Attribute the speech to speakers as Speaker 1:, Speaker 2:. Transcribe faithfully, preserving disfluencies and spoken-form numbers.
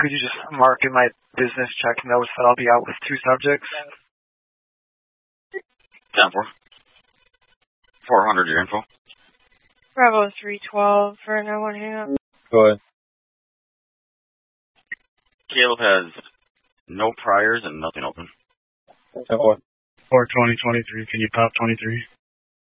Speaker 1: could you just mark in my business check notes that I'll be out with two subjects?
Speaker 2: ten four. four hundred, your info.
Speaker 3: Bravo three twelve for no one hang up.
Speaker 4: Go ahead.
Speaker 2: Caleb has no priors and nothing open.
Speaker 4: ten four.
Speaker 5: four twenty twenty-three, can you pop twenty-three?